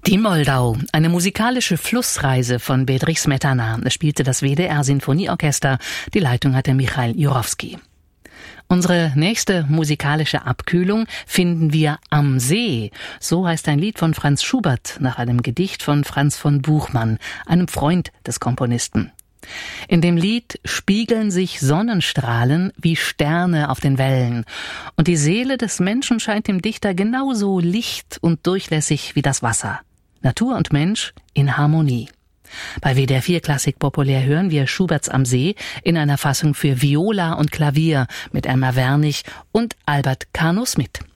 Die Moldau, eine musikalische Flussreise von Bedřich Smetana. Es spielte das WDR-Sinfonieorchester. Die Leitung hatte Michail Jurowski. Unsere nächste musikalische Abkühlung finden wir am See. So heißt ein Lied von Franz Schubert nach einem Gedicht von Franz von Buchmann, einem Freund des Komponisten. In dem Lied spiegeln sich Sonnenstrahlen wie Sterne auf den Wellen. Und die Seele des Menschen scheint dem Dichter genauso licht und durchlässig wie das Wasser. Natur und Mensch in Harmonie. Bei WDR 4 Klassik Populär hören wir Schuberts Am See in einer Fassung für Viola und Klavier mit Elmar Wernig und Albert Karno-Smith.